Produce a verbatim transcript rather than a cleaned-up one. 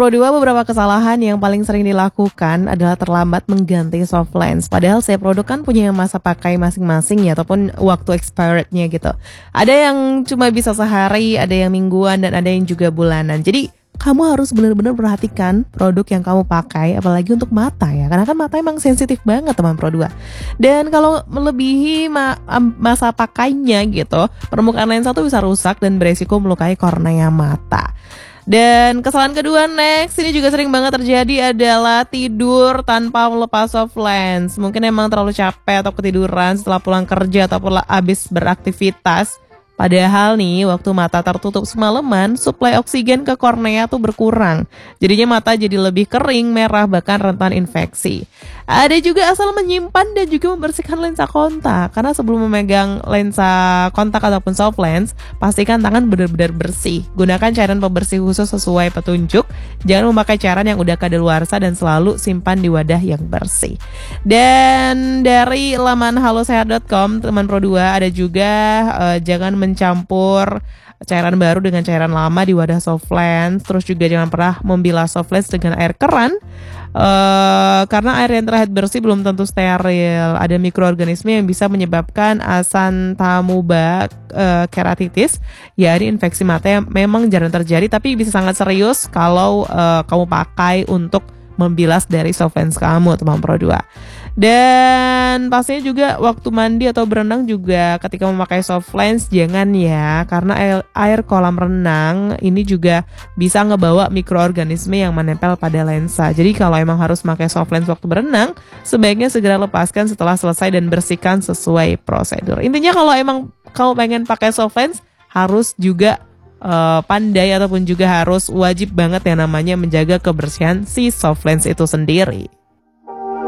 Pro dua, beberapa kesalahan yang paling sering dilakukan adalah terlambat mengganti soft lens. Padahal setiap produk kan punya masa pakai masing-masing ya, ataupun waktu expirednya gitu. Ada yang cuma bisa sehari, ada yang mingguan, dan ada yang juga bulanan. Jadi kamu harus benar-benar perhatikan produk yang kamu pakai, apalagi untuk mata ya, karena kan mata emang sensitif banget teman Pro dua. Dan kalau melebihi ma- masa pakainya gitu, permukaan lensa tuh bisa rusak dan beresiko melukai kornea mata. Dan kesalahan kedua next, ini juga sering banget terjadi, adalah tidur tanpa melepas soft lens. Mungkin emang terlalu capek atau ketiduran setelah pulang kerja ataupun habis beraktivitas. Padahal nih, waktu mata tertutup semalaman, suplai oksigen ke kornea tuh berkurang. Jadinya mata jadi lebih kering, merah, bahkan rentan infeksi. Ada juga asal menyimpan dan juga membersihkan lensa kontak. Karena sebelum memegang lensa kontak ataupun soft lens, pastikan tangan benar-benar bersih. Gunakan cairan pembersih khusus sesuai petunjuk. Jangan memakai cairan yang udah kadaluarsa dan selalu simpan di wadah yang bersih. Dan dari laman halosehat dot com, teman Pro dua, ada juga uh, jangan mencampur cairan baru dengan cairan lama di wadah soft lens. Terus juga jangan pernah membilas soft lens dengan air keran, uh, karena air yang terlihat bersih belum tentu steril. Ada mikroorganisme yang bisa menyebabkan asantamuba uh, keratitis, yakni infeksi mata yang memang jarang terjadi tapi bisa sangat serius kalau uh, kamu pakai untuk membilas dari soft lens kamu, teman Pro dua. Dan pastinya juga waktu mandi atau berenang juga ketika memakai soft lens jangan ya, karena air, air kolam renang ini juga bisa ngebawa mikroorganisme yang menempel pada lensa. Jadi kalau emang harus pakai soft lens waktu berenang, sebaiknya segera lepaskan setelah selesai dan bersihkan sesuai prosedur. Intinya kalau emang kamu pengen pakai soft lens, harus juga Uh, pandai ataupun juga harus wajib banget yang namanya menjaga kebersihan si soft lens itu sendiri.